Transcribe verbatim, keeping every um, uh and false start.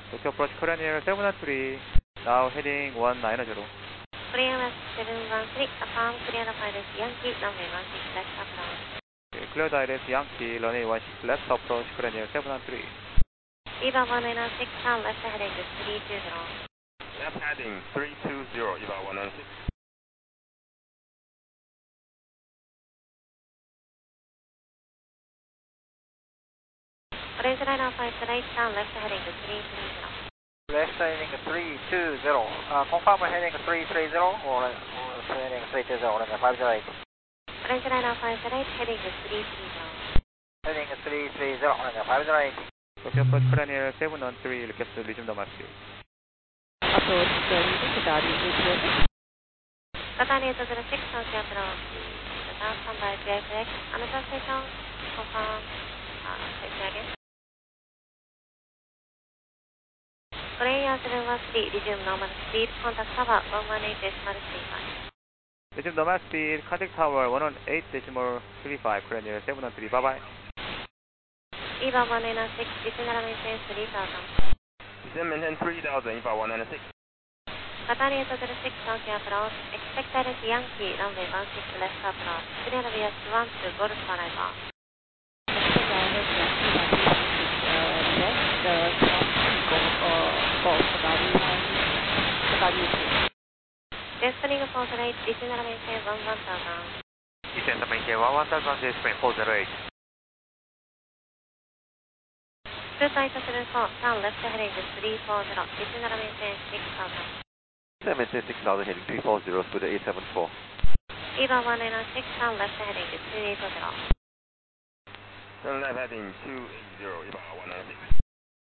Tokyo approach Korean Air seven one three, now heading one nine zero. Korean Air seven one three, affirm clear the pilot Yankee, runway one six left approach. Okay, clear direct Yankee, runway one six left approach Korean Air seven one three. Eva one nine six, turn left heading three two zero. Left heading three two zero, Eva one nine six. Orange line Alpha right, turn left heading three three zero. Left heading three two zero. Uh, confirm heading three three zero or, or heading three two zero, runway five zero eight. Orange line Alpha right, heading three three zero. Heading three three zero, runway five zero eight. Tokyo approach Korean Air seven one three, request to resume the speed. Approach thirty, Qatari eight zero six. Qatari eight zero six, Tokyo approach. Now standby J F X, another station, confirm, uh, say again. Korean Air seven one three, resume normal speed, contact tower one one eight decimal three five. Resume normal speed, contact tower one one eight decimal three five, Korean Air seven one three, bye bye. Eva one nine six, descend maintain three thousand. Descend maintain three thousand, Eva one nine six. Qatari eight zero six, Tokyo approach, expect direct Yankee, runway one six left approach, clear via one two, Golf arrival. Expect direct Yankee, runway one six uh, left, uh, Golf Qatari nine, Qatari eight. Descending four zero eight, descend maintain one one thousand. Descend maintain one one thousand, descend four zero eight. Two five seven four, turn left heading three four zero, descend maintain six thousand. Maintain six thousand heading three four zero, Scooter eight seven four. Eva one nine six, turn left heading two eight zero. Turn left heading two eight zero, Eva one nine six.